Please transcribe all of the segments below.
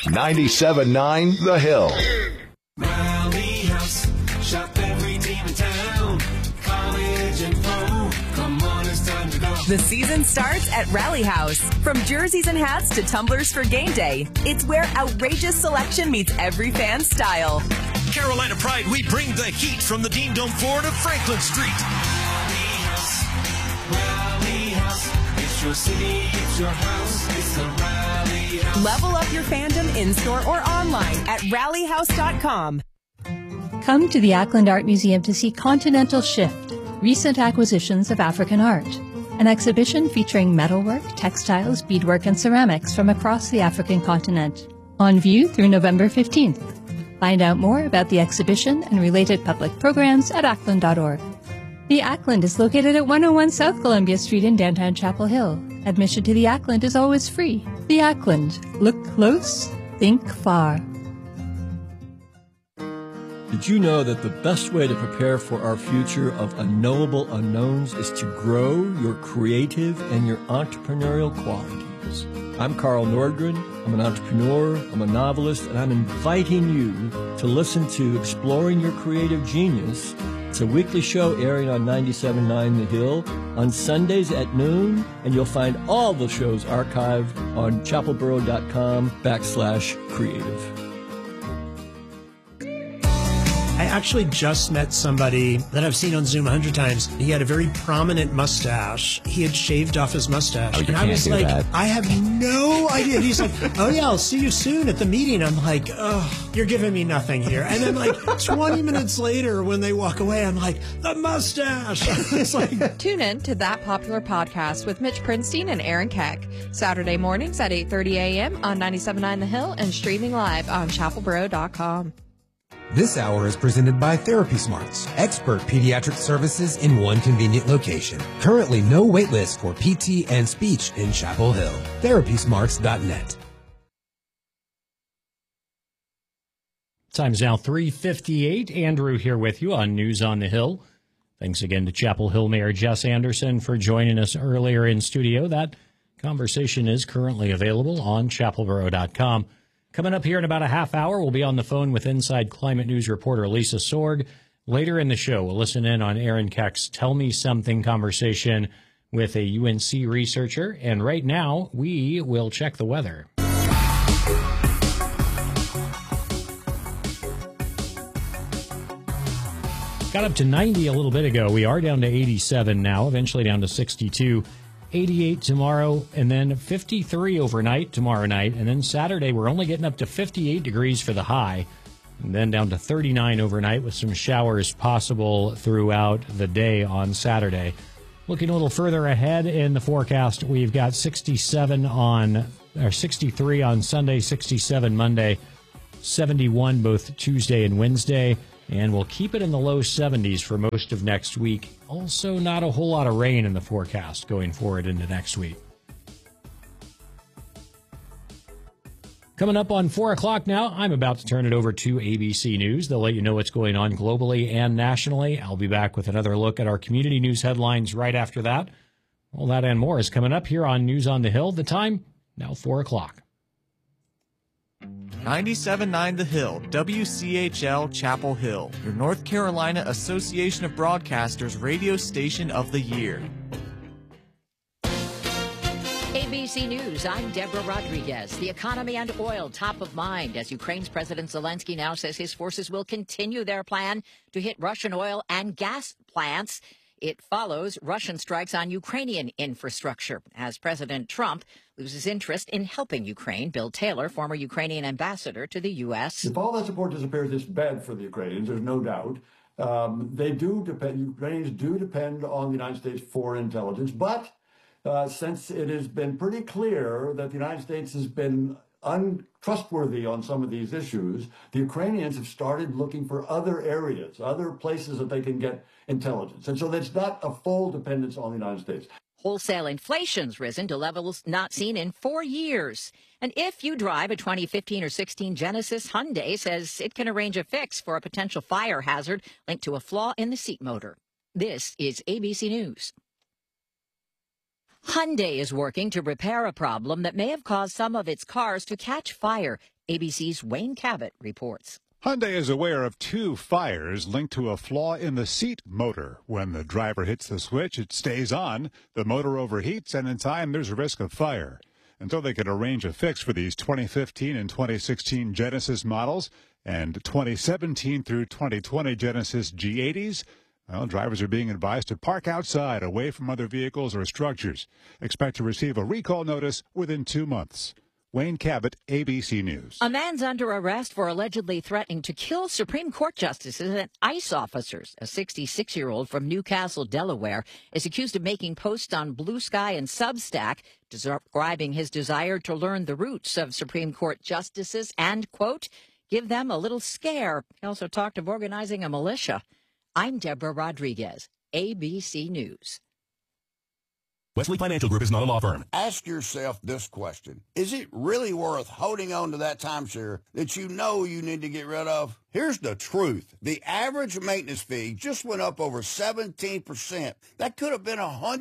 97.9 The Hill. Rally House, shop every team in town. College and pro, come on, it's time to go. The season starts at Rally House. From jerseys and hats to tumblers for game day, it's where outrageous selection meets every fan's style. Carolina Pride, we bring the heat from the Dean Dome floor to Franklin Street. Rally House, it's your city, it's your house, it's the Rally House. Level up your fandom in-store or online at rallyhouse.com. Come to the Ackland Art Museum to see Continental Shift, Recent Acquisitions of African Art, an exhibition featuring metalwork, textiles, beadwork, and ceramics from across the African continent. On view through November 15th. Find out more about the exhibition and related public programs at ackland.org. The Ackland is located at 101 South Columbia Street in downtown Chapel Hill. Admission to the Ackland is always free. The Ackland. Look close, think far. Did you know that the best way to prepare for our future of unknowable unknowns is to grow your creative and your entrepreneurial qualities? I'm Carl Nordgren. I'm an entrepreneur, I'm a novelist, and I'm inviting you to listen to Exploring Your Creative Genius. It's a weekly show airing on 97.9 The Hill on Sundays at noon, and you'll find all the shows archived on chapelboro.com/creative. I actually just met somebody that I've seen on Zoom 100 times. He had a very prominent mustache. He had shaved off his mustache. Oh, and I was like, I have no idea. And he's like, oh yeah, I'll see you soon at the meeting. I'm like, oh, you're giving me nothing here. And then like 20 minutes later when they walk away, I'm like, the mustache. It's like, tune in to That Popular Podcast with Mitch Prinstein and Aaron Keck. Saturday mornings at 8:30 a.m. on 97.9 The Hill and streaming live on chapelboro.com. This hour is presented by Therapy Smarts, expert pediatric services in one convenient location. Currently no wait list for PT and speech in Chapel Hill. TherapySmarts.net. Time's now 3:58. Andrew here with you on News on the Hill. Thanks again to Chapel Hill Mayor Jess Anderson for joining us earlier in studio. That conversation is currently available on chapelboro.com. Coming up here in about a half hour, we'll be on the phone with Inside Climate News reporter Lisa Sorg. Later in the show, we'll listen in on Aaron Keck's Tell Me Something conversation with a UNC researcher. And right now, we will check the weather. Got up to 90 a little bit ago. We are down to 87 now, eventually down to 62. 88 tomorrow, and then 53 overnight tomorrow night. And then Saturday, we're only getting up to 58 degrees for the high, and then down to 39 overnight with some showers possible throughout the day on Saturday. Looking a little further ahead in the forecast, we've got 63 on Sunday, 67 Monday, 71 both Tuesday and Wednesday. And we'll keep it in the low 70s for most of next week. Also, not a whole lot of rain in the forecast going forward into next week. Coming up on 4 o'clock now, I'm about to turn it over to ABC News. They'll let you know what's going on globally and nationally. I'll be back with another look at our community news headlines right after that. All that and more is coming up here on News on the Hill. The time, now 4 o'clock. 97.9 The Hill, WCHL Chapel Hill, your North Carolina Association of Broadcasters radio station of the year. ABC News, I'm Deborah Rodriguez. The economy and oil top of mind as Ukraine's President Zelensky now says his forces will continue their plan to hit Russian oil and gas plants. It follows Russian strikes on Ukrainian infrastructure as President Trump loses interest in helping Ukraine. Bill Taylor, former Ukrainian ambassador to the U.S. If all that support disappears, it's bad for the Ukrainians, there's no doubt. Ukrainians do depend on the United States for intelligence, but since it has been pretty clear that the United States has been untrustworthy on some of these issues, the Ukrainians have started looking for other areas, other places that they can get intelligence. And so that's not a full dependence on the United States. Wholesale inflation's risen to levels not seen in 4 years. And if you drive a 2015 or 16 Genesis, Hyundai says it can arrange a fix for a potential fire hazard linked to a flaw in the seat motor. This is ABC News. Hyundai is working to repair a problem that may have caused some of its cars to catch fire ABC's Wayne Cabot reports. Hyundai is aware of 2 fires linked to a flaw in the seat motor. When the driver hits the switch, it stays on. The motor overheats, and in time, there's a risk of fire. Until they can arrange a fix for these 2015 and 2016 Genesis models and 2017 through 2020 Genesis G80s, well, drivers are being advised to park outside, away from other vehicles or structures. Expect to receive a recall notice within 2 months. Wayne Cabot, ABC News. A man's under arrest for allegedly threatening to kill Supreme Court justices and ICE officers. A 66-year-old from Newcastle, Delaware, is accused of making posts on Blue Sky and Substack, describing his desire to learn the roots of Supreme Court justices and, quote, give them a little scare. He also talked of organizing a militia. I'm Deborah Rodriguez, ABC News. Wesley Financial Group is not a law firm. Ask yourself this question. Is it really worth holding on to that timeshare that you know you need to get rid of? Here's the truth. The average maintenance fee just went up over 17%. That could have been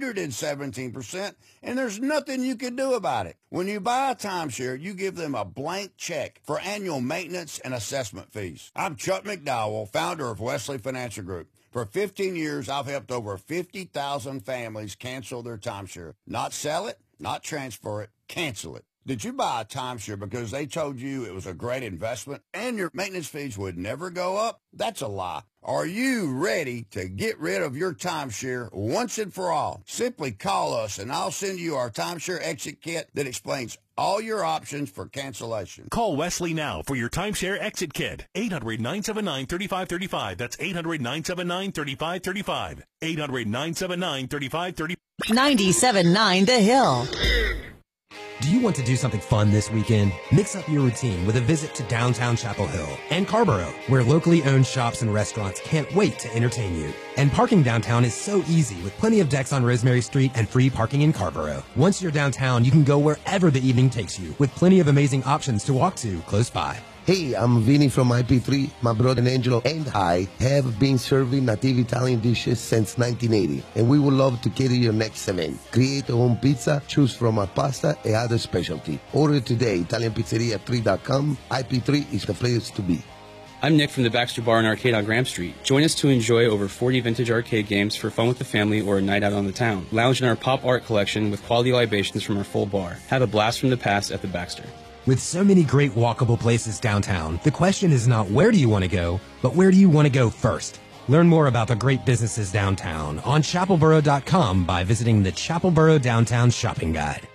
117%, and there's nothing you can do about it. When you buy a timeshare, you give them a blank check for annual maintenance and assessment fees. I'm Chuck McDowell, founder of Wesley Financial Group. For 15 years, I've helped over 50,000 families cancel their timeshare. Not sell it, not transfer it, cancel it. Did you buy a timeshare because they told you it was a great investment and your maintenance fees would never go up? That's a lie. Are you ready to get rid of your timeshare once and for all? Simply call us and I'll send you our timeshare exit kit that explains all your options for cancellation. Call Wesley now for your timeshare exit kit. 800-979-3535. That's 800-979-3535. 800-979-3535. 97.9 The Hill. Do you want to do something fun this weekend? Mix up your routine with a visit to downtown Chapel Hill and Carborough, where locally owned shops and restaurants can't wait to entertain you. And parking downtown is so easy with plenty of decks on Rosemary Street and free parking in Carborough. Once you're downtown, you can go wherever the evening takes you with plenty of amazing options to walk to close by. Hey, I'm Vinny from IP3. My brother Angelo and I have been serving native Italian dishes since 1980, and we would love to cater your next event. Create your own pizza, choose from our pasta and other specialty. Order today, ItalianPizzeria3.com. IP3 is the place to be. I'm Nick from the Baxter Bar and Arcade on Graham Street. Join us to enjoy over 40 vintage arcade games for fun with the family or a night out on the town. Lounge in our pop art collection with quality libations from our full bar. Have a blast from the past at the Baxter. With so many great walkable places downtown, the question is not where do you want to go, but where do you want to go first? Learn more about the great businesses downtown on chapelboro.com by visiting the Chapelboro Downtown Shopping Guide.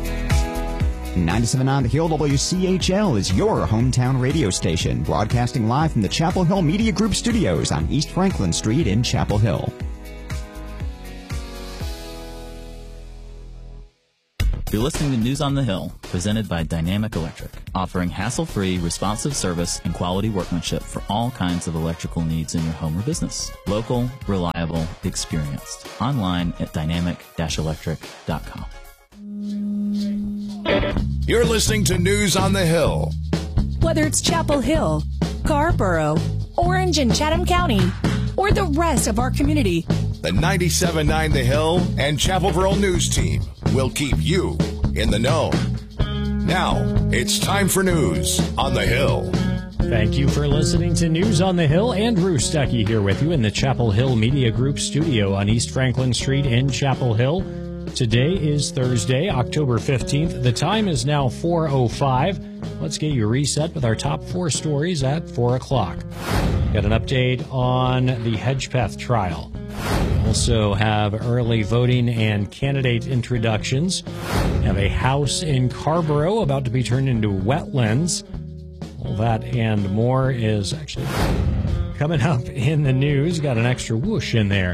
97.9 The Hill WCHL is your hometown radio station, broadcasting live from the Chapel Hill Media Group studios on East Franklin Street in Chapel Hill. You're listening to News on the Hill, presented by Dynamic Electric, offering hassle-free, responsive service and quality workmanship for all kinds of electrical needs in your home or business. Local, reliable, experienced. Online at dynamic-electric.com. You're listening to News on the Hill. Whether it's Chapel Hill, Carborough, Orange and Chatham County, or the rest of our community, The 97.9 The Hill and Chapelboro News Team will keep you in the know. Now, it's time for News on the Hill. Thank you for listening to News on the Hill. Andrew Stuckey here with you in the Chapel Hill Media Group studio on East Franklin Street in Chapel Hill. Today is Thursday, October 15th. The time is now 4:05. Let's get you reset with our top 4 stories at 4 o'clock. Got an update on the Hedgepeth trial. Also have early voting and candidate introductions. Have a house in Carborough about to be turned into wetlands. All that and more is actually coming up in the news. Got an extra whoosh in there.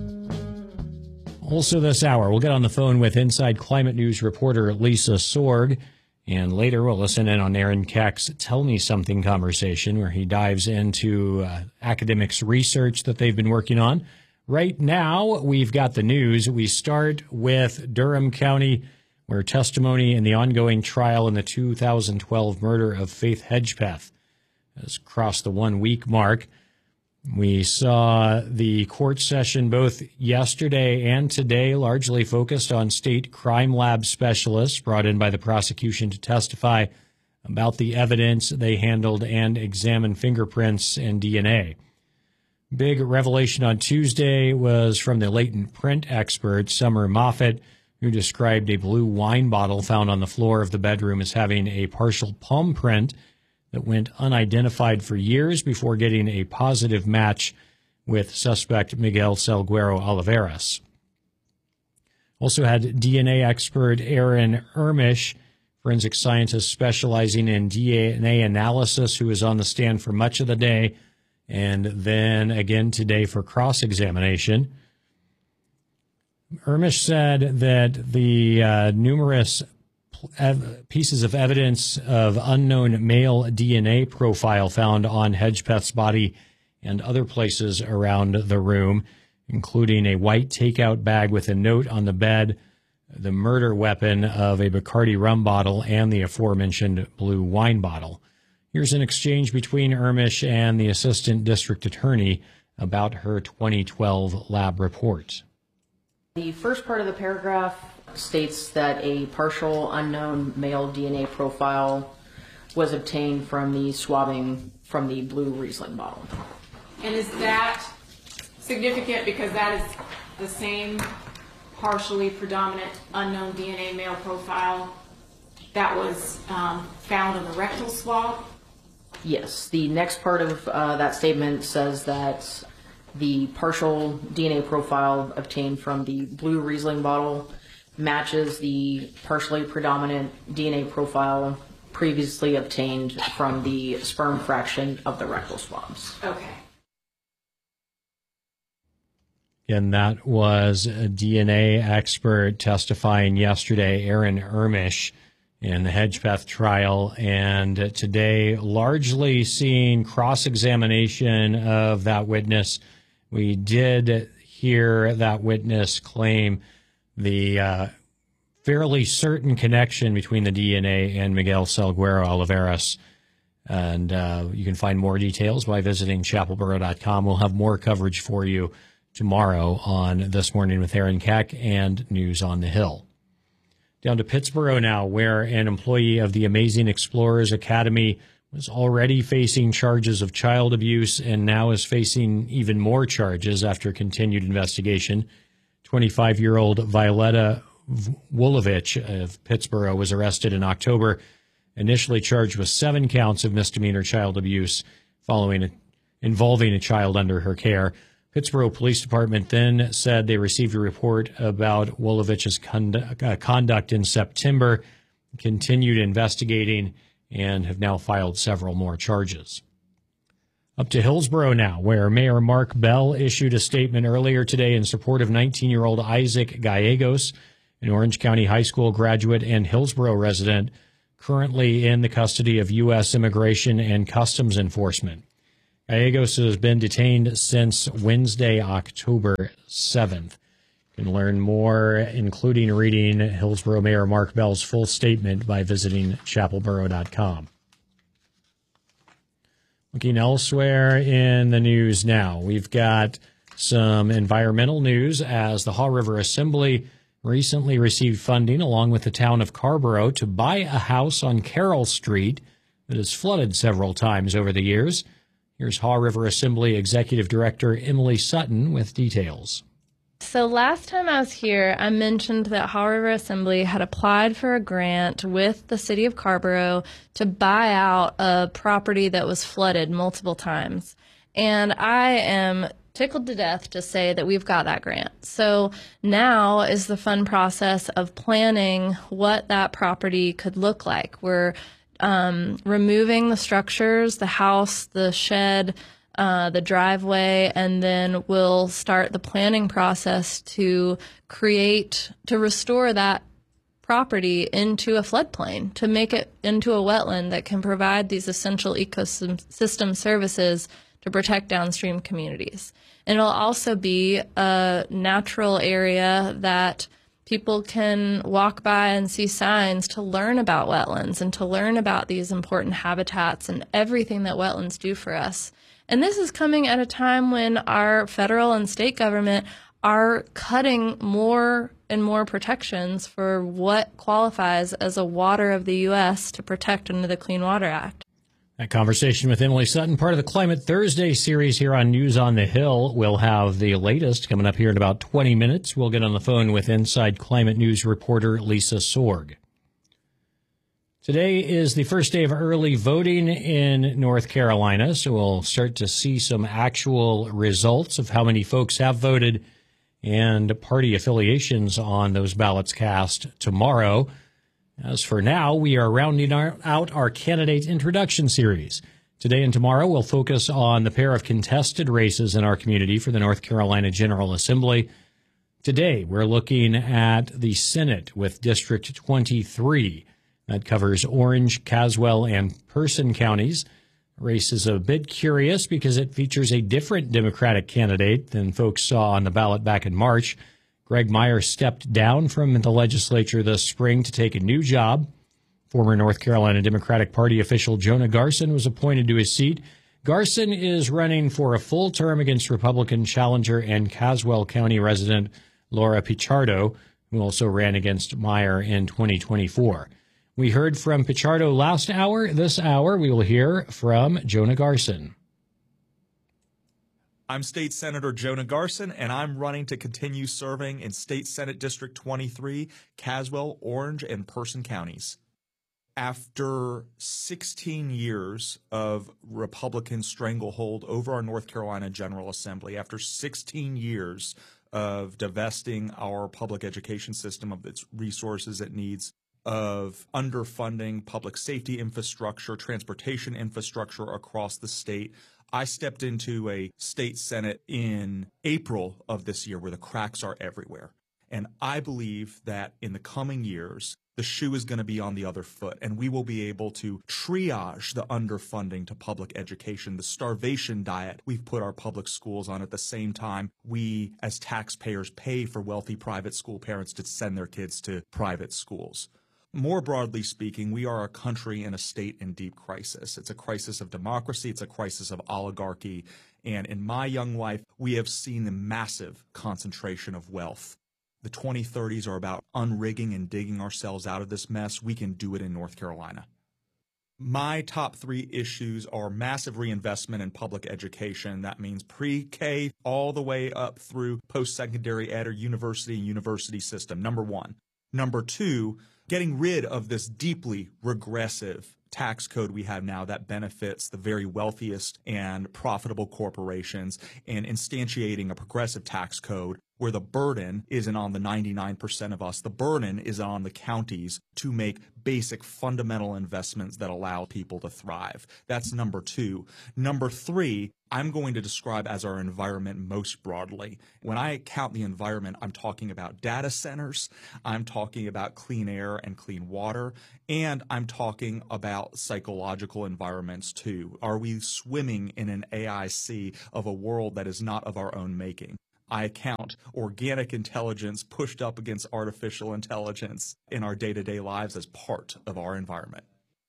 Also this hour, we'll get on the phone with Inside Climate News reporter Lisa Sorg. And later we'll listen in on Aaron Keck's Tell Me Something conversation, where he dives into academics' research that they've been working on. Right now, we've got the news. We start with Durham County, where testimony in the ongoing trial in the 2012 murder of Faith Hedgepeth has crossed the 1-week mark. We saw the court session both yesterday and today largely focused on state crime lab specialists brought in by the prosecution to testify about the evidence they handled and examined fingerprints and DNA. Big revelation on Tuesday was from the latent print expert, Summer Moffat, who described a blue wine bottle found on the floor of the bedroom as having a partial palm print that went unidentified for years before getting a positive match with suspect Miguel Salguero Oliveras. Also had DNA expert Aaron Ermish, forensic scientist specializing in DNA analysis, who was on the stand for much of the day and then again today for cross-examination. Ermish said that the numerous pieces of evidence of unknown male DNA profile found on Hedgepeth's body and other places around the room, including a white takeout bag with a note on the bed, the murder weapon of a Bacardi rum bottle, and the aforementioned blue wine bottle. Here's an exchange between Ermish and the assistant district attorney about her 2012 lab report. The first part of the paragraph states that a partial unknown male DNA profile was obtained from the swabbing from the blue Riesling bottle. And is that significant because that is the same partially predominant unknown DNA male profile that was found on the rectal swab? Yes. The next part of that statement says that the partial DNA profile obtained from the blue Riesling bottle matches the partially predominant DNA profile previously obtained from the sperm fraction of the rectal swabs. Okay. And that was a DNA expert testifying yesterday, Aaron Ermish, in the Hedgepeth trial. And today, largely seeing cross-examination of that witness. We did hear that witness claim the fairly certain connection between the DNA and Miguel Salguero Oliveras. And you can find more details by visiting chapelboro.com. We'll have more coverage for you tomorrow on This Morning with Aaron Keck and News on the Hill. Down to Pittsburgh now, where an employee of the Amazing Explorers Academy was already facing charges of child abuse and now is facing even more charges after continued investigation. 25-year-old Violetta Wolovich of Pittsburgh was arrested in October, initially charged with 7 counts of misdemeanor child abuse involving a child under her care. Pittsburgh Police Department then said they received a report about Wolovich's conduct in September, continued investigating, and have now filed several more charges. Up to Hillsborough now, where Mayor Mark Bell issued a statement earlier today in support of 19-year-old Isaac Gallegos, an Orange County High School graduate and Hillsborough resident, currently in the custody of U.S. Immigration and Customs Enforcement. Gallegos has been detained since Wednesday, October 7th. You can learn more, including reading Hillsborough Mayor Mark Bell's full statement, by visiting chapelboro.com. Looking elsewhere in the news now, we've got some environmental news as the Haw River Assembly recently received funding along with the town of Carrboro to buy a house on Carroll Street that has flooded several times over the years. Here's Haw River Assembly Executive Director Emily Sutton with details. So last time I was here, I mentioned that Haw River Assembly had applied for a grant with the city of Carrboro to buy out a property that was flooded multiple times. And I am tickled to death to say that we've got that grant. So now is the fun process of planning what that property could look like. We're removing the structures, the house, the shed, the driveway, and then we'll start the planning process to restore that property into a floodplain, to make it into a wetland that can provide these essential ecosystem services to protect downstream communities. And it'll also be a natural area that people can walk by and see signs to learn about wetlands and to learn about these important habitats and everything that wetlands do for us. And this is coming at a time when our federal and state government are cutting more and more protections for what qualifies as a water of the U.S. to protect under the Clean Water Act. That conversation with Emily Sutton, part of the Climate Thursday series here on News on the Hill. We'll have the latest coming up here in about 20 minutes. We'll get on the phone with Inside Climate News reporter Lisa Sorg. Today is the first day of early voting in North Carolina, so we'll start to see some actual results of how many folks have voted and party affiliations on those ballots cast tomorrow. As for now, we are rounding out our candidate introduction series. Today and tomorrow, we'll focus on the pair of contested races in our community for the North Carolina General Assembly. Today, we're looking at the Senate with District 23. That covers Orange, Caswell, and Person counties. The race is a bit curious because it features a different Democratic candidate than folks saw on the ballot back in March. Greg Meyer stepped down from the legislature this spring to take a new job. Former North Carolina Democratic Party official Jonah Garson was appointed to his seat. Garson is running for a full term against Republican challenger and Caswell County resident Laura Pichardo, who also ran against Meyer in 2024. We heard from Pichardo last hour. This hour, we will hear from Jonah Garson. I'm State Senator Jonah Garson, and I'm running to continue serving in State Senate District 23, Caswell, Orange, and Person counties. After 16 years of Republican stranglehold over our North Carolina General Assembly, after 16 years of divesting our public education system of its resources it needs, of underfunding public safety infrastructure, transportation infrastructure across the state, I stepped into a state senate in April of this year where the cracks are everywhere. And I believe that in the coming years, the shoe is going to be on the other foot, and we will be able to triage the underfunding to public education, the starvation diet we've put our public schools on. At the same time, we as taxpayers pay for wealthy private school parents to send their kids to private schools. More broadly speaking, we are a country and a state in deep crisis. It's a crisis of democracy. It's a crisis of oligarchy. And in my young life, we have seen the massive concentration of wealth. The 2030s are about unrigging and digging ourselves out of this mess. We can do it in North Carolina. My top three issues are massive reinvestment in public education. That means pre-K all the way up through post-secondary ed or university and university system, number one. Number two, getting rid of this deeply regressive tax code we have now that benefits the very wealthiest and profitable corporations, and instantiating a progressive tax code where the burden isn't on the 99% of us. The burden is on the counties to make basic fundamental investments that allow people to thrive. That's number two. Number three, I'm going to describe as our environment most broadly. When I count the environment, I'm talking about data centers, I'm talking about clean air and clean water, and I'm talking about psychological environments too. Are we swimming in an AI sea of a world that is not of our own making? I count organic intelligence pushed up against artificial intelligence in our day-to-day lives as part of our environment.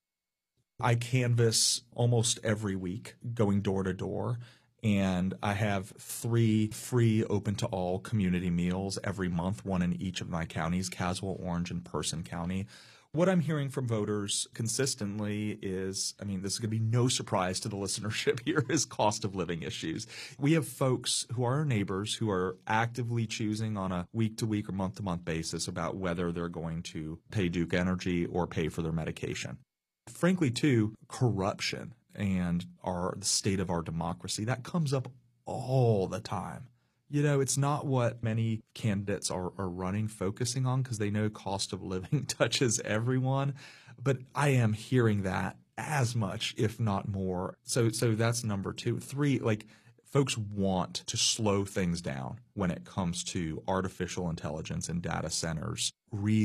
I canvass almost every week, going door to door, and I have 3 free open-to-all community meals every month, one in each of my counties, Caswell, Orange, and Person County. What I'm hearing from voters consistently is, this is going to be no surprise to the listenership here, is cost of living issues. We have folks who are our neighbors who are actively choosing on a week-to-week or month-to-month basis about whether they're going to pay Duke Energy or pay for their medication. Frankly, too, corruption and the state of our democracy, that comes up all the time. It's not what many candidates are running focusing on because they know cost of living touches everyone. But I am hearing that as much, if not more. So that's number 2. 3, folks want to slow things down when it comes to artificial intelligence and data centers,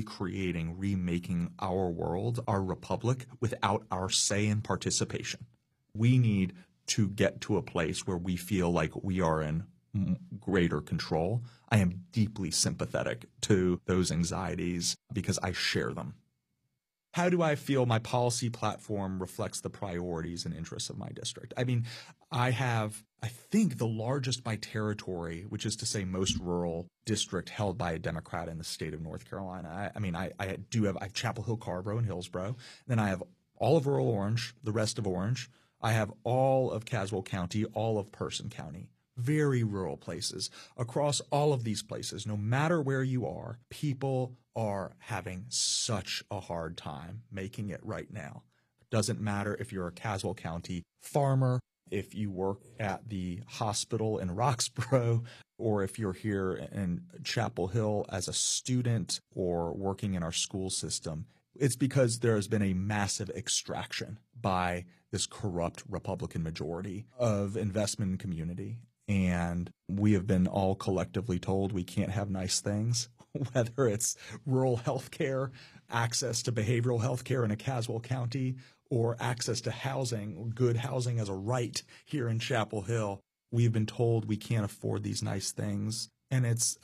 remaking our world, our republic, without our say and participation. We need to get to a place where we feel like we are in greater control. I am deeply sympathetic to those anxieties because I share them. How do I feel my policy platform reflects the priorities and interests of my district? I mean, I have, I think, the largest by territory, which is to say most rural district held by a Democrat in the state of North Carolina. I have Chapel Hill, Carrboro, and Hillsborough. Then I have all of rural Orange, the rest of Orange. I have all of Caswell County, all of Person County. Very rural places. Across all of these places, no matter where you are, people are having such a hard time making it right now. It doesn't matter if you're a Caswell County farmer, if you work at the hospital in Roxborough, or if you're here in Chapel Hill as a student or working in our school system. It's because there has been a massive extraction by this corrupt Republican majority of investment in community. And we have been all collectively told we can't have nice things, whether it's rural health care, access to behavioral health care in a Caswell County, or access to housing, good housing as a right here in Chapel Hill. We've been told we can't afford these nice things. And it's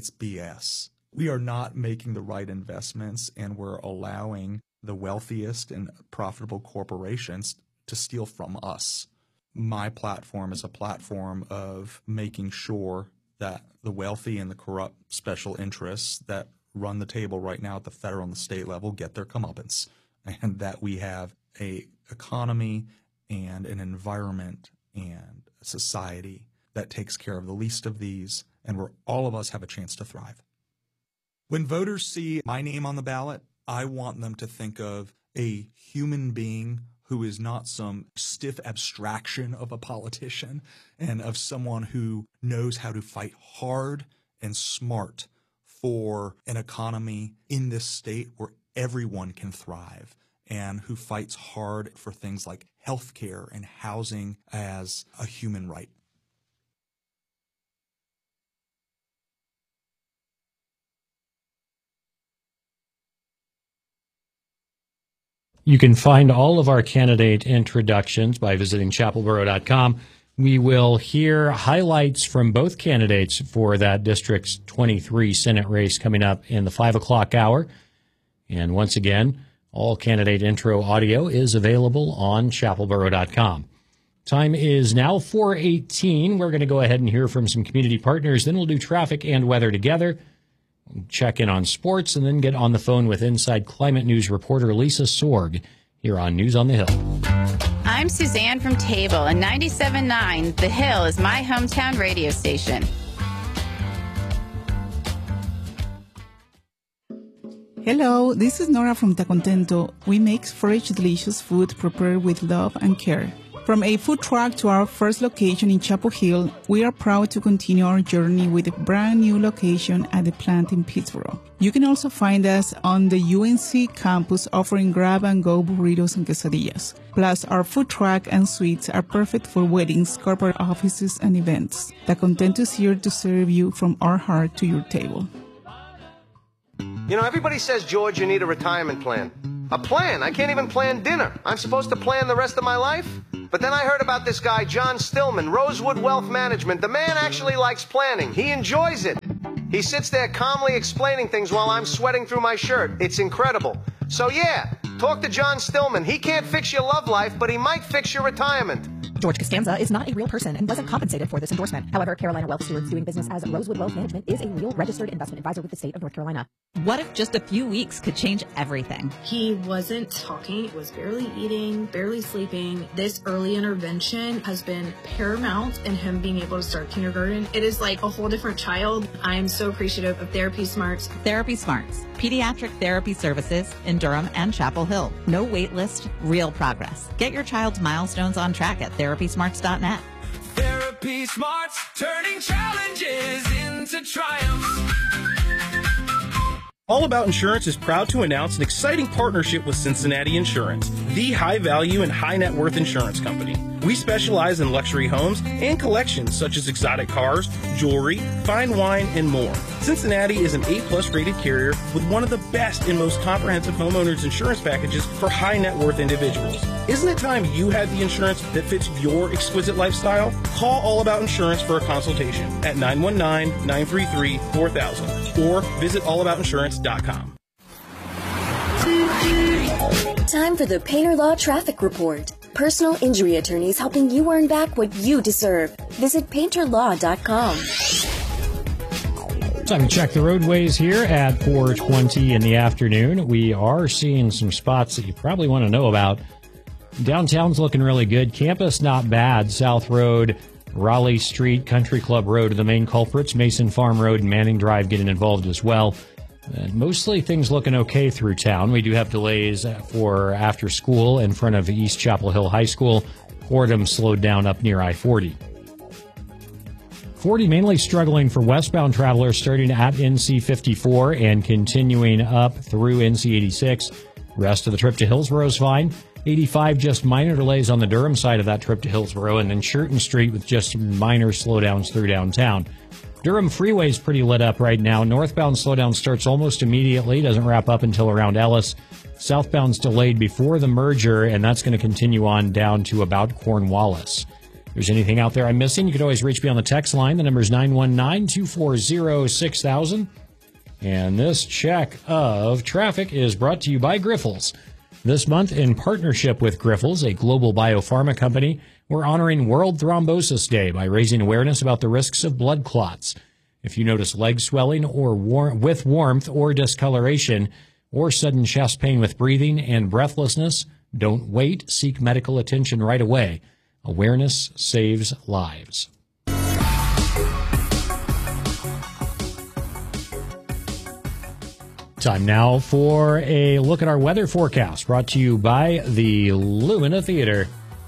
BS. We are not making the right investments, and we're allowing the wealthiest and profitable corporations to steal from us. My platform is a platform of making sure that the wealthy and the corrupt special interests that run the table right now at the federal and the state level get their comeuppance, and that we have a economy and an environment and a society that takes care of the least of these, and where all of us have a chance to thrive. When voters see my name on the ballot, I want them to think of a human being who is not some stiff abstraction of a politician, and of someone who knows how to fight hard and smart for an economy in this state where everyone can thrive, and who fights hard for things like health care and housing as a human right. You can find all of our candidate introductions by visiting chapelboro.com. We will hear highlights from both candidates for that District's 23 Senate race coming up in the 5 o'clock hour. And once again, all candidate intro audio is available on chapelboro.com. Time is now 4:18. We're going to go ahead and hear from some community partners. Then we'll do traffic and weather together. Check in on sports, and then get on the phone with Inside Climate News reporter Lisa Sorg here on News on the Hill. I'm Suzanne from Table, and 97.9 The Hill is my hometown radio station. Hello, this is Nora from Ta Contento. We make fresh, delicious food prepared with love and care. From a food truck to our first location in Chapel Hill, we are proud to continue our journey with a brand new location at the plant in Pittsboro. You can also find us on the UNC campus offering grab-and-go burritos and quesadillas. Plus, our food truck and suites are perfect for weddings, corporate offices, and events. Ta Contento is here to serve you from our heart to your table. You know, everybody says, George, you need a retirement plan. A plan? I can't even plan dinner. I'm supposed to plan the rest of my life? But then I heard about this guy, John Stillman, Rosewood Wealth Management. The man actually likes planning. He enjoys it. He sits there calmly explaining things while I'm sweating through my shirt. It's incredible. So yeah, talk to John Stillman. He can't fix your love life, but he might fix your retirement. George Costanza is not a real person and wasn't compensated for this endorsement. However, Carolina Wealth Stewards doing business as Rosewood Wealth Management is a real registered investment advisor with the state of North Carolina. What if just a few weeks could change everything? He wasn't talking, was barely eating, barely sleeping. This early intervention has been paramount in him being able to start kindergarten. It is like a whole different child. I am so appreciative of Therapy Smarts. Therapy Smarts, pediatric therapy services in Durham and Chapel Hill. No wait list, real progress. Get your child's milestones on track at therapysmarts.net. Therapy Smarts, turning challenges into triumphs. All About Insurance is proud to announce an exciting partnership with Cincinnati Insurance, the high-value and high-net-worth insurance company. We specialize in luxury homes and collections such as exotic cars, jewelry, fine wine, and more. Cincinnati is an A-plus rated carrier with one of the best and most comprehensive homeowners insurance packages for high-net-worth individuals. Isn't it time you had the insurance that fits your exquisite lifestyle? Call All About Insurance for a consultation at 919-933-4000 or visit allaboutinsurance.com. time for the Painter Law Traffic Report. Personal injury attorneys helping you earn back what you deserve. Visit painterlaw.com. Time to check the roadways here at 4:20 in the afternoon. We are seeing some spots that you probably want to know about. Downtown's looking really good. Campus, not bad. South Road, Raleigh Street, Country Club Road are the main culprits. Mason Farm Road and Manning Drive getting involved as well. Mostly things looking okay through town. We do have delays for after school in front of East Chapel Hill High School. Fordham slowed down up near I-40. 40 mainly struggling for westbound travelers starting at NC 54 and continuing up through NC 86. Rest of the trip to Hillsborough is fine. 85 just minor delays on the Durham side of that trip to Hillsborough, and then Churton Street with just minor slowdowns through downtown. Durham Freeway is pretty lit up right now. Northbound slowdown starts almost immediately, doesn't wrap up until around Ellis. Southbound's delayed before the merger, and that's going to continue on down to about Cornwallis. If there's anything out there I'm missing, you can always reach me on the text line. The number is 919-240-6000. And this check of traffic is brought to you by Grifols. This month, in partnership with Grifols, a global biopharma company, we're honoring World Thrombosis Day by raising awareness about the risks of blood clots. If you notice leg swelling or with warmth or discoloration or sudden chest pain with breathing and breathlessness, don't wait. Seek medical attention right away. Awareness saves lives. Time now for a look at our weather forecast, brought to you by the Lumina Theater.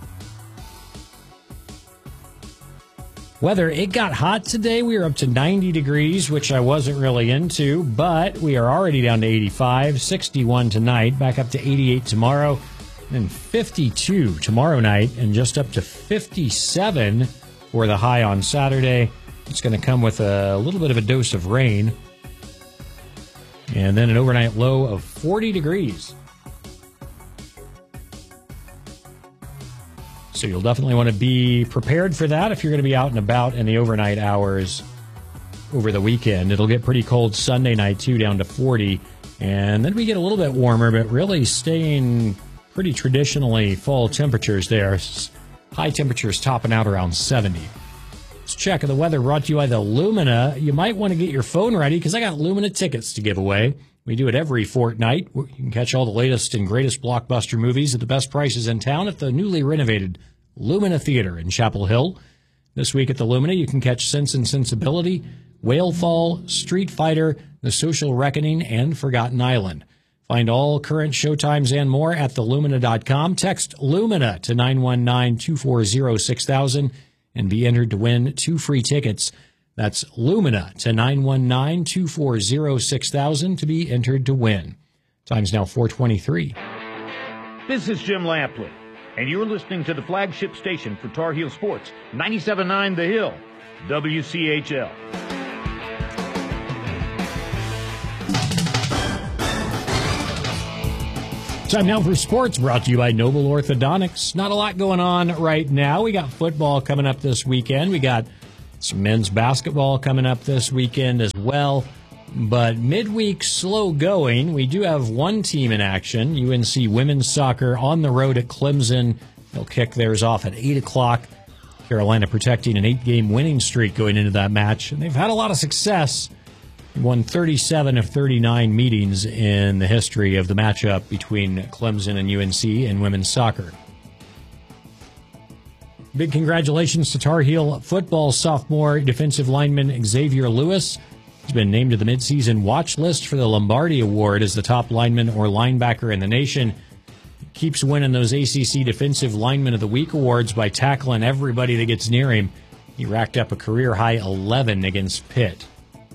Weather, it got hot today. We were up to 90 degrees, which I wasn't really into, but we are already down to 85, 61 tonight, back up to 88 tomorrow, and 52 tomorrow night, and just up to 57 for the high on Saturday. It's going to come with a little bit of a dose of rain. And then an overnight low of 40 degrees. So you'll definitely want to be prepared for that if you're going to be out and about in the overnight hours over the weekend. It'll get pretty cold Sunday night, too, down to 40. And then we get a little bit warmer, but really staying pretty traditionally fall temperatures there. High temperatures topping out around 70. This check of the weather brought to you by the Lumina. You might want to get your phone ready because I got Lumina tickets to give away. We do it every fortnight. You can catch all the latest and greatest blockbuster movies at the best prices in town at the newly renovated Lumina Theater in Chapel Hill. This week at the Lumina, you can catch Sense and Sensibility, Whale Fall, Street Fighter, The Social Reckoning, and Forgotten Island. Find all current showtimes and more at thelumina.com. Text Lumina to 919-240-6000 and be entered to win 2 free tickets. That's Lumina to 919-240-6000 to be entered to win. Time's now 4:23. This is Jim Lampley, and you're listening to the flagship station for Tar Heel Sports, 97.9 The Hill, WCHL. Time now for sports, brought to you by Noble Orthodontics. Not a lot going on right now. We got football coming up this weekend. We got some men's basketball coming up this weekend as well. But midweek slow going. We do have one team in action, UNC women's soccer on the road at Clemson. They'll kick theirs off at 8 o'clock. Carolina protecting an 8-game winning streak going into that match. And they've had a lot of success. They won 37 of 39 meetings in the history of the matchup between Clemson and UNC in women's soccer. Big congratulations to Tar Heel football sophomore defensive lineman Xavier Lewis. He's been named to the midseason watch list for the Lombardi Award as the top lineman or linebacker in the nation. He keeps winning those ACC Defensive Lineman of the Week awards by tackling everybody that gets near him. He racked up a career-high 11 against Pitt.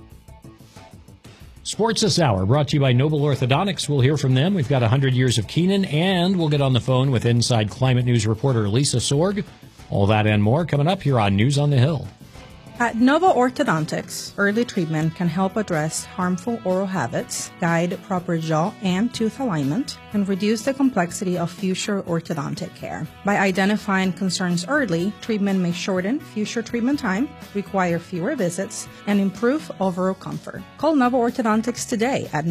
Sports this hour brought to you by Noble Orthodontics. We'll hear from them. We've got 100 years of Keenan, and we'll get on the phone with Inside Climate News reporter Lisa Sorg. All that and more coming up here on News on the Hill. At Nova Orthodontics, early treatment can help address harmful oral habits, guide proper jaw and tooth alignment, and reduce the complexity of future orthodontic care. By identifying concerns early, treatment may shorten future treatment time, require fewer visits, and improve overall comfort. Call Nova Orthodontics today at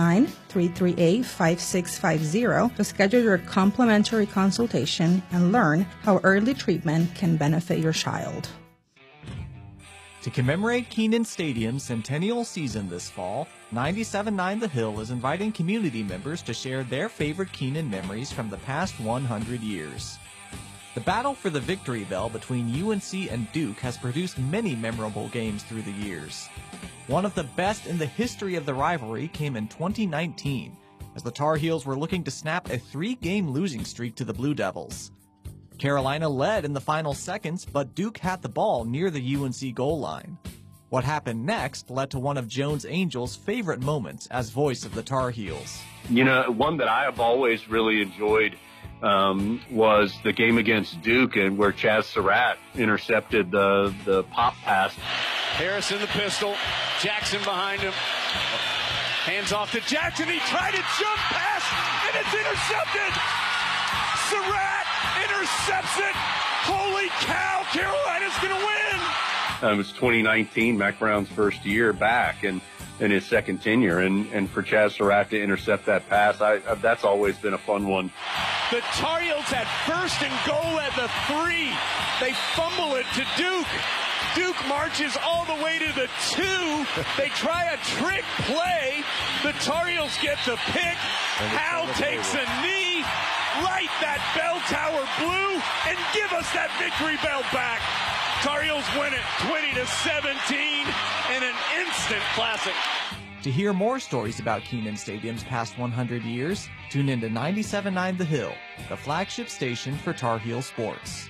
919-338-5650 to schedule your complimentary consultation and learn how early treatment can benefit your child. To commemorate Kenan Stadium's centennial season this fall, 97.9 The Hill is inviting community members to share their favorite Kenan memories from the past 100 years. The battle for the victory bell between UNC and Duke has produced many memorable games through the years. One of the best in the history of the rivalry came in 2019, as the Tar Heels were looking to snap a 3-game losing streak to the Blue Devils. Carolina led in the final seconds, but Duke had the ball near the UNC goal line. What happened next led to one of Jones Angel's favorite moments as voice of the Tar Heels. You know, one that I have always really enjoyed was the game against Duke, and where Chaz Surratt intercepted the pop pass. Harris in the pistol, Jackson behind him. Hands off to Jackson, he tried to jump pass, and it's intercepted! Surratt intercepts it! Holy cow, Carolina's gonna win! It was 2019, Mac Brown's first year back and in his second tenure, and for Chaz Surratt to intercept that pass, that's always been a fun one. The Tar Heels had first and goal at the 3. They fumble it to Duke. Duke marches all the way to the 2. They try a trick play. The Tar Heels get the pick. Hal takes a knee. Light that bell tower blue and give us that victory bell back. Tar Heels win it 20-17 in an instant classic. To hear more stories about Kenan Stadium's past 100 years, tune in to 97.9 The Hill, the flagship station for Tar Heel sports.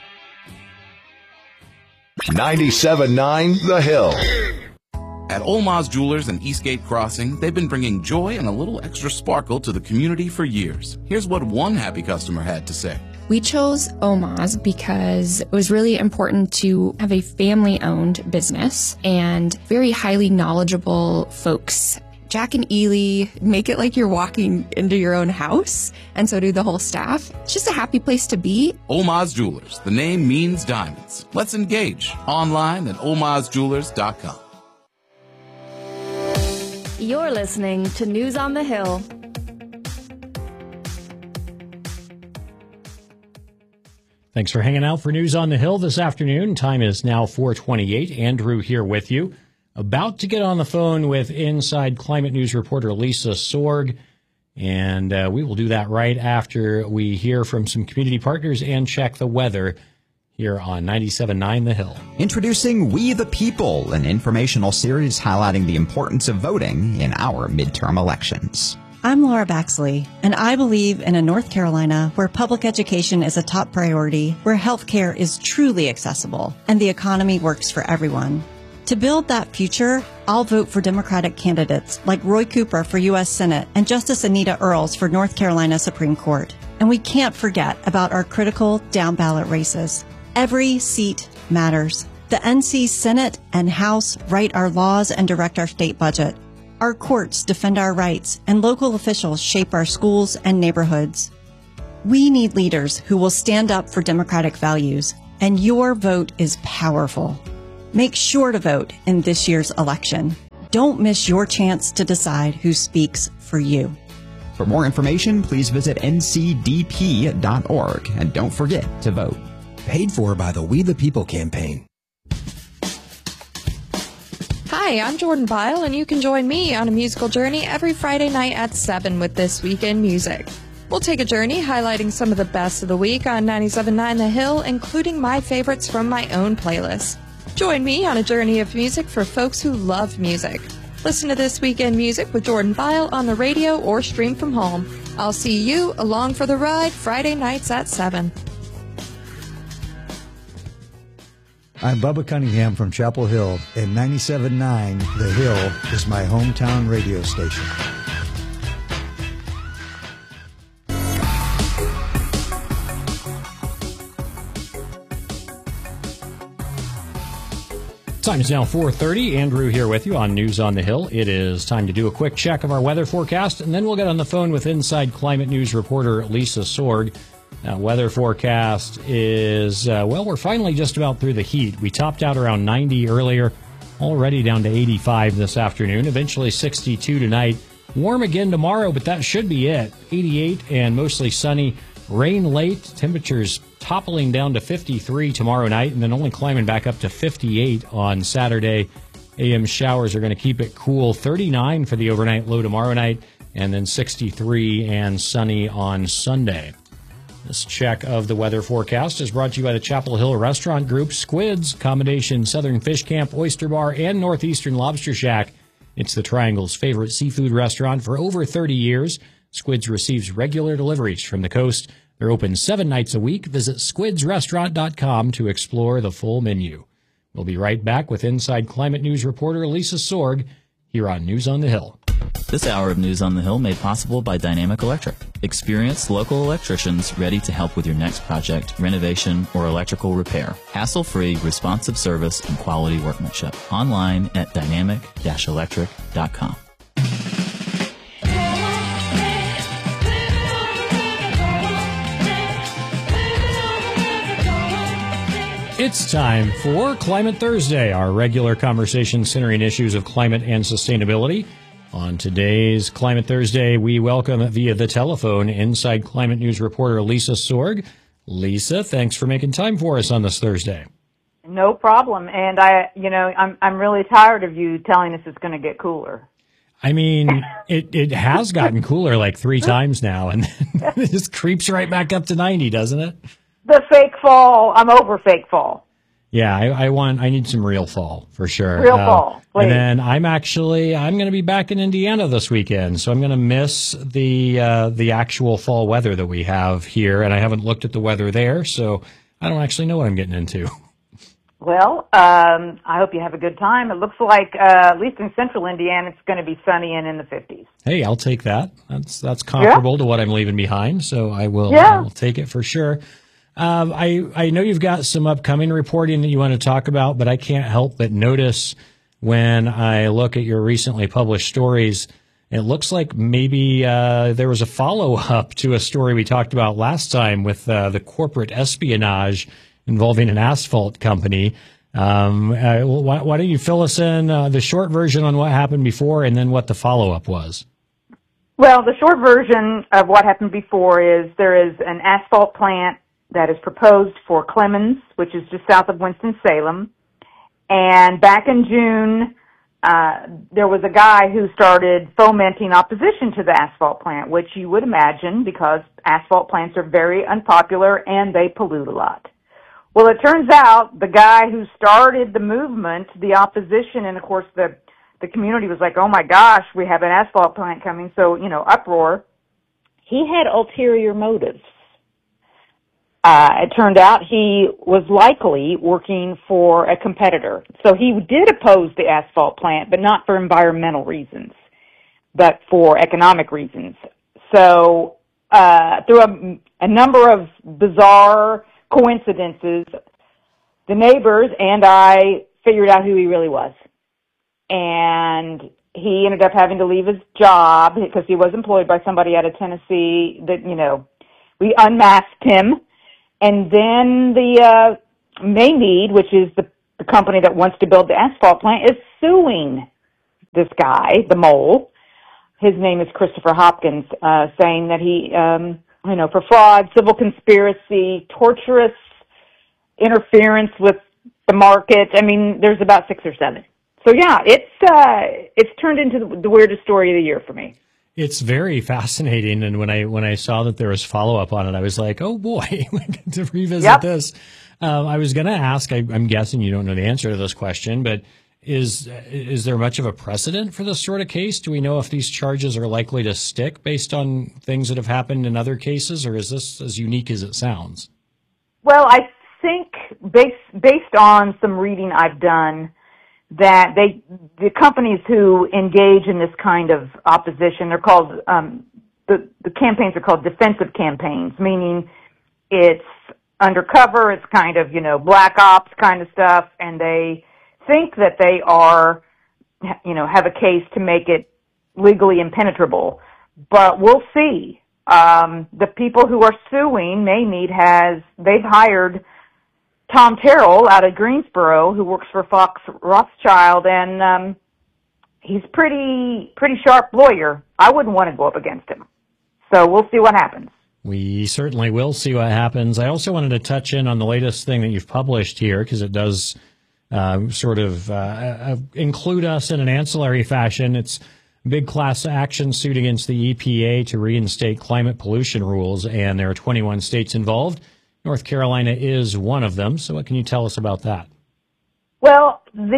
97.9 The Hill. At Olmaz Jewelers and Eastgate Crossing, they've been bringing joy and a little extra sparkle to the community for years. Here's what one happy customer had to say. We chose Olmaz because it was really important to have a family-owned business and very highly knowledgeable folks. Jack and Ely make it like you're walking into your own house, and so do the whole staff. It's just a happy place to be. Olmaz Jewelers. The name means diamonds. Let's engage online at olmazjewelers.com. You're listening to News on the Hill. Thanks for hanging out for News on the Hill this afternoon. Time is now 4:28. Andrew here with you. About to get on the phone with Inside Climate News reporter Lisa Sorg, and we will do that right after we hear from some community partners and check the weather here on 97.9 The Hill. Introducing We the People, an informational series highlighting the importance of voting in our midterm elections. I'm Laura Baxley, and I believe in a North Carolina where public education is a top priority, where healthcare is truly accessible, and the economy works for everyone. To build that future, I'll vote for Democratic candidates like Roy Cooper for U.S. Senate and Justice Anita Earls for North Carolina Supreme Court. And we can't forget about our critical down-ballot races. Every seat matters. The NC Senate and House write our laws and direct our state budget. Our courts defend our rights, and local officials shape our schools and neighborhoods. We need leaders who will stand up for democratic values, and your vote is powerful. Make sure to vote in this year's election. Don't miss your chance to decide who speaks for you. For more information, please visit ncdp.org, and don't forget to vote. Paid for by the We the People campaign. Hi, I'm Jordan Byle, and you can join me on a musical journey every Friday night at 7 with This Week in Music. We'll take a journey highlighting some of the best of the week on 97.9 The Hill, including my favorites from my own playlist. Join me on a journey of music for folks who love music. Listen to This Week in Music with Jordan Byle on the radio or stream from home. I'll see you along for the ride Friday nights at 7. I'm Bubba Cunningham from Chapel Hill, and 97.9 The Hill is my hometown radio station. Time is now 4:30. Andrew here with you on News on the Hill. It is time to do a quick check of our weather forecast, and then we'll get on the phone with Inside Climate News reporter Lisa Sorg. Now, weather forecast is, we're finally just about through the heat. We topped out around 90 earlier, already down to 85 this afternoon, eventually 62 tonight. Warm again tomorrow, but that should be it. 88 and mostly sunny. Rain late, temperatures toppling down to 53 tomorrow night, and then only climbing back up to 58 on Saturday. AM showers are going to keep it cool. 39 for the overnight low tomorrow night, and then 63 and sunny on Sunday. This check of the weather forecast is brought to you by the Chapel Hill Restaurant Group, Squids, Combination Southern Fish Camp, Oyster Bar, and Northeastern Lobster Shack. It's the Triangle's favorite seafood restaurant for over 30 years. Squids receives regular deliveries from the coast. They're open 7 nights a week. Visit squidsrestaurant.com to explore the full menu. We'll be right back with Inside Climate News reporter Lisa Sorg here on News on the Hill. This hour of News on the Hill made possible by Dynamic Electric. Experienced local electricians ready to help with your next project, renovation, or electrical repair. Hassle-free, responsive service and quality workmanship. Online at dynamic-electric.com. It's time for Climate Thursday, our regular conversation centering issues of climate and sustainability. On today's Climate Thursday, we welcome via the telephone Inside Climate News reporter Lisa Sorg. Lisa, thanks for making time for us on this Thursday. No problem. And I'm really tired of you telling us it's going to get cooler. I mean, it has gotten cooler like 3 times now, and then it just creeps right back up to 90, doesn't it? The fake fall. I'm over fake fall. Yeah, I need some real fall for sure. Real fall, please. And then I'm going to be back in Indiana this weekend, so I'm going to miss the actual fall weather that we have here, and I haven't looked at the weather there, so I don't actually know what I'm getting into. Well, I hope you have a good time. It looks like, at least in central Indiana, it's going to be sunny and in the 50s. Hey, I'll take that. That's comparable to what I'm leaving behind, so I will take it for sure. I know you've got some upcoming reporting that you want to talk about, but I can't help but notice when I look at your recently published stories, it looks like maybe there was a follow-up to a story we talked about last time with the corporate espionage involving an asphalt company. Why don't you fill us in the short version on what happened before and then what the follow-up was? Well, the short version of what happened before is there is an asphalt plant that is proposed for Clemens, which is just south of Winston-Salem. And back in June, there was a guy who started fomenting opposition to the asphalt plant, which you would imagine because asphalt plants are very unpopular and they pollute a lot. Well, it turns out the guy who started the movement, the opposition, and of course the community was like, oh my gosh, we have an asphalt plant coming, so, uproar. He had ulterior motives. It turned out he was likely working for a competitor. So he did oppose the asphalt plant, but not for environmental reasons, but for economic reasons. So through a number of bizarre coincidences, the neighbors and I figured out who he really was. And he ended up having to leave his job because he was employed by somebody out of Tennessee that, we unmasked him. And then the Maymead, which is the company that wants to build the asphalt plant, is suing this guy, the mole. His name is Christopher Hopkins, saying that he, for fraud, civil conspiracy, torturous interference with the market. I mean, there's about 6 or 7. So yeah, it's turned into the weirdest story of the year for me. It's very fascinating, and when I saw that there was follow-up on it, I was like, oh boy, we get to revisit this. I was going to ask, I'm guessing you don't know the answer to this question, but is there much of a precedent for this sort of case? Do we know if these charges are likely to stick based on things that have happened in other cases, or is this as unique as it sounds? Well, I think based on some reading I've done, that the companies who engage in this kind of opposition, they're called, the campaigns are called defensive campaigns, meaning it's undercover, it's kind of, black ops kind of stuff, and they think that they are, have a case to make it legally impenetrable. But we'll see. The people who are suing, they've hired Tom Terrell out of Greensboro, who works for Fox Rothschild, and he's pretty sharp lawyer. I wouldn't want to go up against him. So we'll see what happens. We certainly will see what happens. I also wanted to touch in on the latest thing that you've published here, because it does include us in an ancillary fashion. It's a big class action suit against the EPA to reinstate climate pollution rules, and there are 21 states involved. North Carolina is one of them. So what can you tell us about that? Well,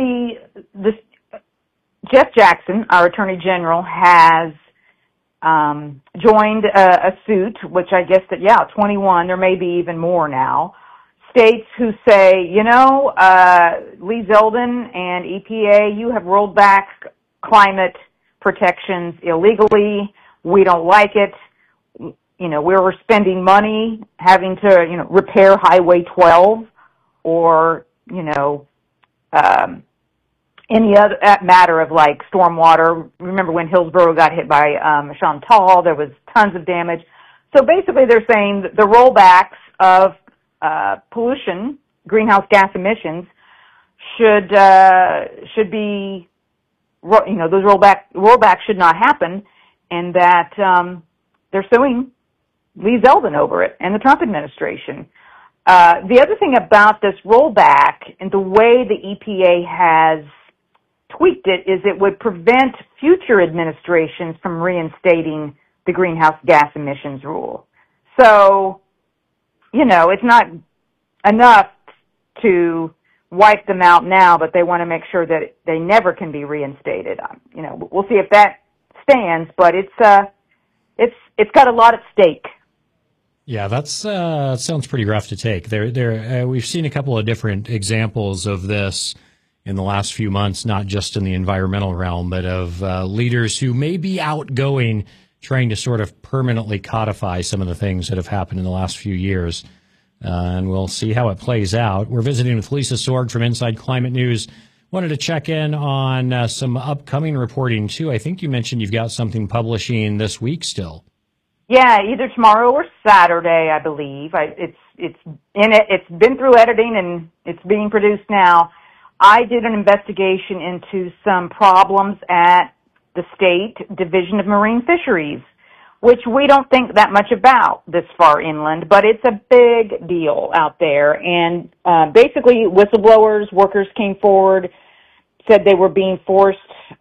Jeff Jackson, our Attorney General, has joined a suit, which I guess 21, there may be even more now, states who say, Lee Zeldin and EPA, you have rolled back climate protections illegally. We don't like it. We're spending money having to, repair Highway 12 or, any other matter of like stormwater. Remember when Hillsborough got hit by Chantal, there was tons of damage. So basically they're saying that the rollbacks of pollution, greenhouse gas emissions, should be, those rollbacks should not happen, and that they're suing Lee Zeldin over it and the Trump administration. The other thing about this rollback and the way the EPA has tweaked it is it would prevent future administrations from reinstating the greenhouse gas emissions rule. So, it's not enough to wipe them out now, but they want to make sure that they never can be reinstated. We'll see if that stands, but it's got a lot at stake. Yeah, that sounds pretty rough to take. We've seen a couple of different examples of this in the last few months, not just in the environmental realm, but of leaders who may be outgoing, trying to sort of permanently codify some of the things that have happened in the last few years. And we'll see how it plays out. We're visiting with Lisa Sorg from Inside Climate News. Wanted to check in on some upcoming reporting, too. I think you mentioned you've got something publishing this week still. Yeah, either tomorrow or Saturday, I believe. It's been through editing and it's being produced now. I did an investigation into some problems at the State Division of Marine Fisheries, which we don't think that much about this far inland, but it's a big deal out there. And basically, whistleblowers, workers came forward, said they were being forced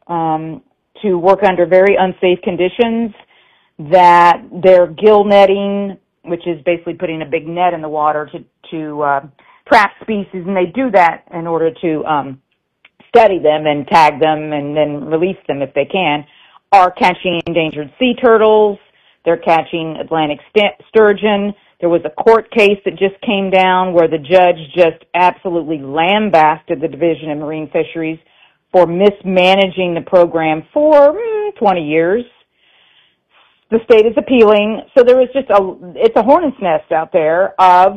to work under very unsafe conditions, that their gill netting, which is basically putting a big net in the water to trap species, and they do that in order to study them and tag them and then release them if they can, are catching endangered sea turtles. They're catching Atlantic sturgeon. There was a court case that just came down where the judge just absolutely lambasted the Division of Marine Fisheries for mismanaging the program for 20 years. The state is appealing. So there is it's a hornet's nest out there of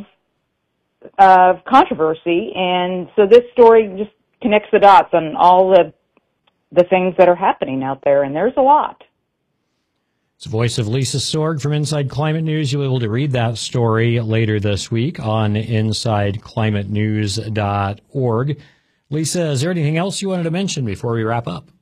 controversy, and so this story just connects the dots on all the things that are happening out there, and there's a lot. It's the voice of Lisa Sorg from Inside Climate News. You'll be able to read that story later this week on InsideClimateNews.org. Lisa, is there anything else you wanted to mention before we wrap up?